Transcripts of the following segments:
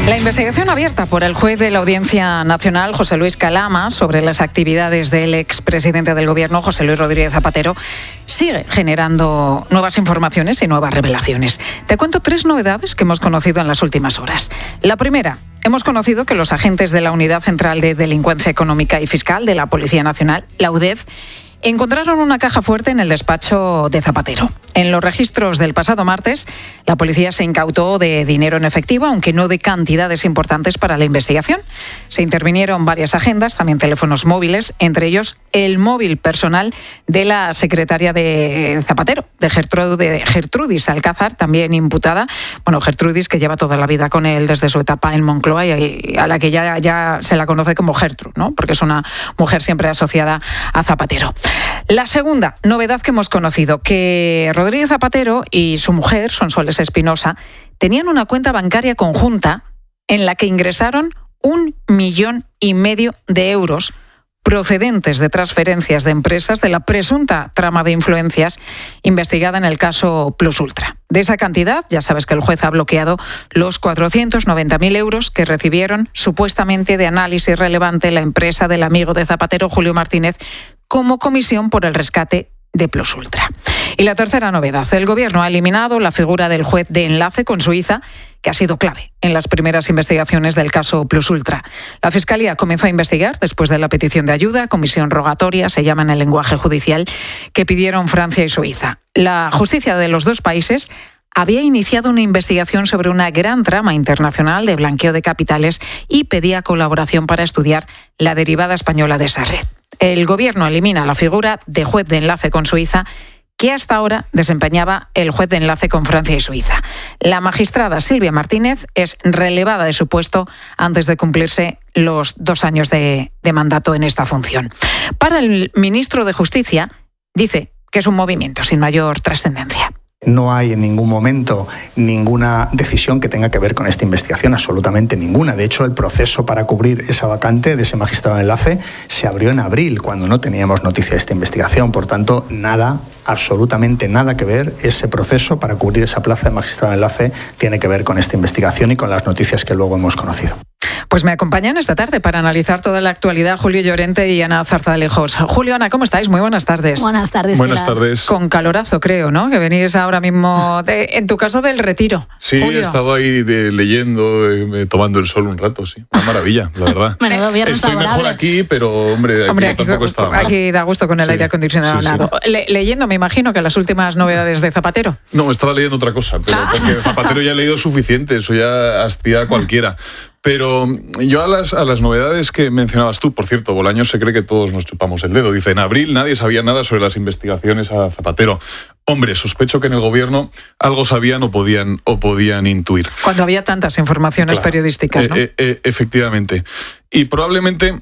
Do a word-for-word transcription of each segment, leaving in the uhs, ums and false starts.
La investigación abierta por el juez de la Audiencia Nacional, José Luis Calama, sobre las actividades del expresidente del Gobierno, José Luis Rodríguez Zapatero, sigue generando nuevas informaciones y nuevas revelaciones. Te cuento tres novedades que hemos conocido en las últimas horas. La primera, hemos conocido que los agentes de la Unidad Central de Delincuencia Económica y Fiscal de la Policía Nacional, la U D E F, encontraron una caja fuerte en el despacho de Zapatero. En los registros del pasado martes, la policía se incautó de dinero en efectivo, aunque no de cantidades importantes para la investigación. Se intervinieron varias agendas, también teléfonos móviles, entre ellos el móvil personal de la secretaria de Zapatero, de Gertrude, Gertrudis Alcázar, también imputada. Bueno, Gertrudis, que lleva toda la vida con él desde su etapa en Moncloa y a la que ya, ya se la conoce como Gertrude, ¿no? Porque es una mujer siempre asociada a Zapatero. La segunda novedad que hemos conocido, que Rodríguez Zapatero y su mujer, Sonsoles Espinosa, tenían una cuenta bancaria conjunta en la que ingresaron un millón y medio de euros procedentes de transferencias de empresas de la presunta trama de influencias investigada en el caso Plus Ultra. De esa cantidad, ya sabes que el juez ha bloqueado los cuatrocientos noventa mil euros que recibieron supuestamente de análisis relevante la empresa del amigo de Zapatero, Julio Martínez, como comisión por el rescate de Plus Ultra. Y la tercera novedad, el Gobierno ha eliminado la figura del juez de enlace con Suiza, que ha sido clave en las primeras investigaciones del caso Plus Ultra. La Fiscalía comenzó a investigar después de la petición de ayuda, comisión rogatoria, se llama en el lenguaje judicial, que pidieron Francia y Suiza. La justicia de los dos países había iniciado una investigación sobre una gran trama internacional de blanqueo de capitales y pedía colaboración para estudiar la derivada española de esa red. El Gobierno elimina la figura de juez de enlace con Suiza, que hasta ahora desempeñaba el juez de enlace con Francia y Suiza. La magistrada Silvia Martínez es relevada de su puesto antes de cumplirse los dos años de, de mandato en esta función. Para el ministro de Justicia, dice que es un movimiento sin mayor trascendencia. No hay en ningún momento ninguna decisión que tenga que ver con esta investigación, absolutamente ninguna. De hecho, el proceso para cubrir esa vacante de ese magistrado de enlace se abrió en abril, cuando no teníamos noticia de esta investigación. Por tanto, nada, absolutamente nada que ver. Ese proceso para cubrir esa plaza de magistrado de enlace tiene que ver con esta investigación y con las noticias que luego hemos conocido. Pues me acompañan esta tarde para analizar toda la actualidad Julio Llorente y Ana Zarzalejos. Julio, Ana, ¿cómo estáis? Muy buenas tardes. Buenas tardes. Buenas Pilar. tardes. Con calorazo, creo, ¿no? Que venís ahora mismo, de, en tu caso, del retiro. Sí, Julio. He estado ahí de, leyendo, eh, tomando el sol un rato, sí. Una maravilla, la verdad. Menudo viernes Estoy laborable. mejor aquí, pero, hombre, aquí, hombre, aquí tampoco estaba mal. Aquí da gusto con el sí. aire acondicionado. Sí, sí. Le, leyendo, me imagino, que las últimas novedades de Zapatero. No, estaba leyendo otra cosa, pero porque Zapatero ya he leído suficiente, eso ya hastía a cualquiera. Pero yo a las, a las novedades que mencionabas tú, por cierto, Bolaños se cree que todos nos chupamos el dedo. Dice, en abril nadie sabía nada sobre las investigaciones a Zapatero. Hombre, sospecho que en el Gobierno algo sabían o podían, o podían intuir. Cuando había tantas informaciones claro. periodísticas, ¿no? Eh, eh, efectivamente. Y probablemente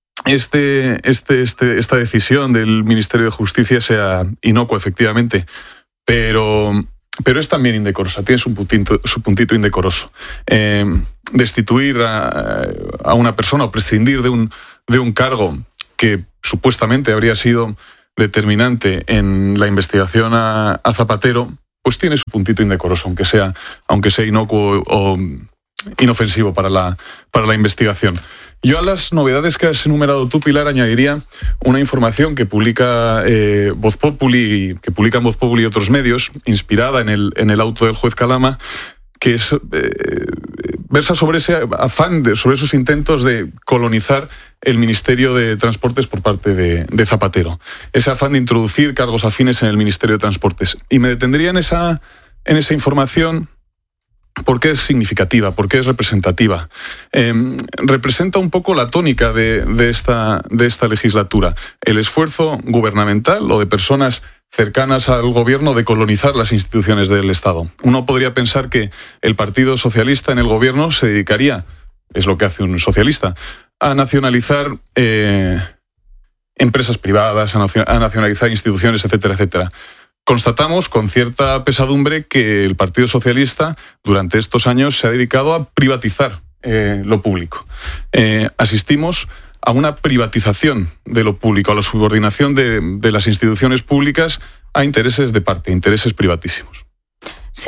este, este, este, esta decisión del Ministerio de Justicia sea inocua, efectivamente, pero... Pero es también indecorosa, tiene su puntito, su puntito indecoroso. Eh, destituir a, a una persona o prescindir de un, de un cargo que supuestamente habría sido determinante en la investigación a, a Zapatero, pues tiene su puntito indecoroso, aunque sea, aunque sea inocuo o inofensivo para la, para la investigación. Yo a las novedades que has enumerado tú, Pilar, añadiría una información que publica eh, Voz Populi, que publican Voz Populi y otros medios, inspirada en el, en el auto del juez Calama, que es, eh, versa sobre ese afán, de, sobre esos intentos de colonizar el Ministerio de Transportes por parte de, de Zapatero. Ese afán de introducir cargos afines en el Ministerio de Transportes. Y me detendría en esa, en esa información... porque es significativa, porque es representativa. Eh, representa un poco la tónica de, de, esta, de esta legislatura. El esfuerzo gubernamental o de personas cercanas al gobierno de colonizar las instituciones del Estado. Uno podría pensar que el Partido Socialista en el gobierno se dedicaría, es lo que hace un socialista, a nacionalizar eh, empresas privadas, a nacionalizar instituciones, etcétera, etcétera. Constatamos con cierta pesadumbre que el Partido Socialista durante estos años se ha dedicado a privatizar eh, lo público. Eh, asistimos a una privatización de lo público, a la subordinación de, de las instituciones públicas a intereses de parte, intereses privatísimos. Sí,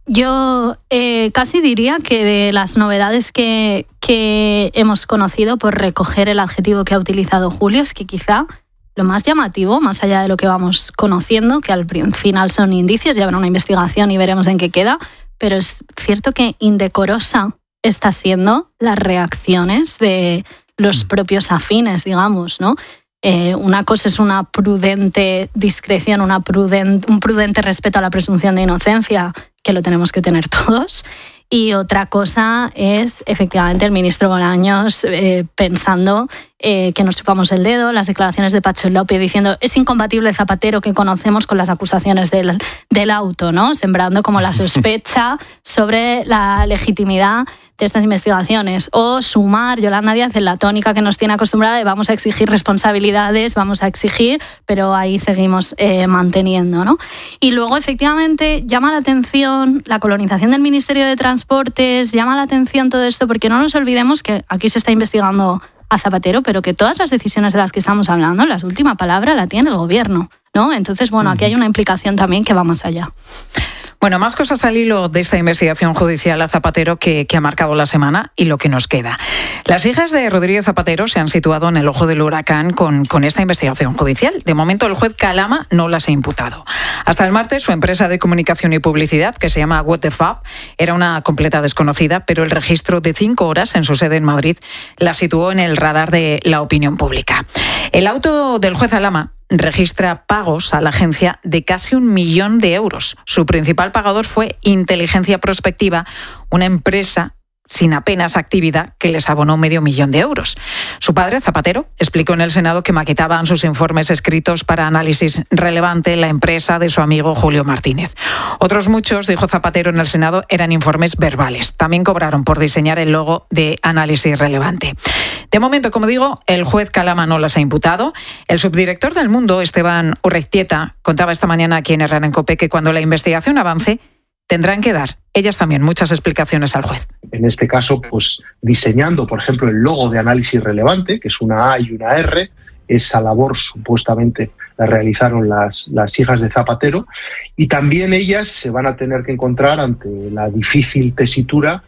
Yo eh, casi diría que de las novedades que, que hemos conocido, por recoger el adjetivo que ha utilizado Julio, es que quizá lo más llamativo, más allá de lo que vamos conociendo, que al final son indicios, ya habrá una investigación y veremos en qué queda, pero es cierto que indecorosa está siendo las reacciones de los propios afines, digamos, ¿no? Eh, una cosa es una prudente discreción, una prudente, un prudente respeto a la presunción de inocencia, que lo tenemos que tener todos, y otra cosa es efectivamente el ministro Bolaños eh, pensando eh, que nos chupamos el dedo, las declaraciones de Pacho López diciendo es incompatible el Zapatero que conocemos con las acusaciones del, del auto, ¿no? Sembrando como la sospecha sobre la legitimidad de estas investigaciones. O sumar Yolanda Díaz en la tónica que nos tiene acostumbrada de vamos a exigir responsabilidades, vamos a exigir, pero ahí seguimos eh, manteniendo, ¿no? Y luego efectivamente llama la atención la colonización del Ministerio de Transportes, llama la atención todo esto porque no nos olvidemos que aquí se está investigando a Zapatero, pero que todas las decisiones de las que estamos hablando, la última palabra la tiene el gobierno, ¿no? Entonces, bueno, aquí hay una implicación también que va más allá. Bueno, más cosas al hilo de esta investigación judicial a Zapatero que, que ha marcado la semana y lo que nos queda. Las hijas de Rodríguez Zapatero se han situado en el ojo del huracán con, con esta investigación judicial. De momento, el juez Calama no las ha imputado. Hasta el martes, su empresa de comunicación y publicidad, que se llama What the Fuck, era una completa desconocida, pero el registro de cinco horas en su sede en Madrid la situó en el radar de la opinión pública. El auto del juez Calama registra pagos a la agencia de casi un millón de euros. Su principal pagador fue Inteligencia Prospectiva, una empresa sin apenas actividad que les abonó medio millón de euros. Su padre, Zapatero, explicó en el Senado que maquetaban sus informes escritos para Análisis Relevante, la empresa de su amigo Julio Martínez. Otros muchos, dijo Zapatero en el Senado, eran informes verbales. También cobraron por diseñar el logo de Análisis Relevante. De momento, como digo, el juez Calama no las ha imputado. El subdirector del Mundo, Esteban Urreiztieta, contaba esta mañana aquí en Herrera en COPE que cuando la investigación avance, tendrán que dar ellas también muchas explicaciones al juez. En este caso, pues diseñando, por ejemplo, el logo de Análisis Relevante, que es una A y una R, esa labor supuestamente la realizaron las, las hijas de Zapatero, y también ellas se van a tener que encontrar ante la difícil tesitura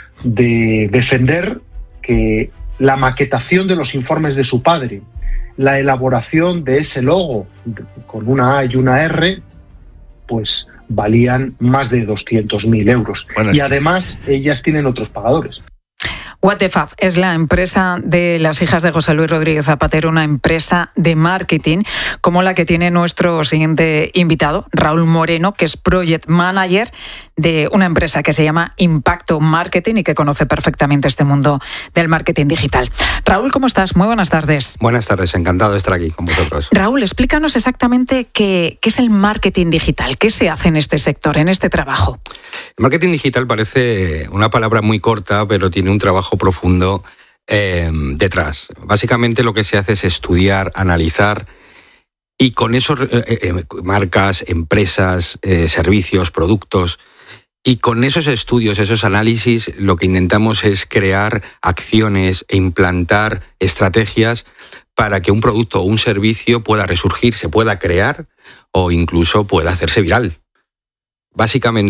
de defender que la maquetación de los informes de su padre, la elaboración de ese logo con una A y una R, pues valían más de doscientos mil euros. Bueno, y además ellas tienen otros pagadores. What the Fuck es la empresa de las hijas de José Luis Rodríguez Zapatero, una empresa de marketing como la que tiene nuestro siguiente invitado, Raúl Moreno, que es Project Manager de una empresa que se llama Impacto Marketing y que conoce perfectamente este mundo del marketing digital. Raúl, ¿cómo estás? Muy buenas tardes. Buenas tardes, encantado de estar aquí con vosotros. Raúl, explícanos exactamente qué, qué es el marketing digital, qué se hace en este sector, en este trabajo. El marketing digital parece una palabra muy corta, pero tiene un trabajo profundo eh, detrás. Básicamente lo que se hace es estudiar, analizar y con esos eh, eh, marcas, empresas, eh, servicios, productos, y con esos estudios, esos análisis, lo que intentamos es crear acciones e implantar estrategias para que un producto o un servicio pueda resurgir, se pueda crear o incluso pueda hacerse viral. Básicamente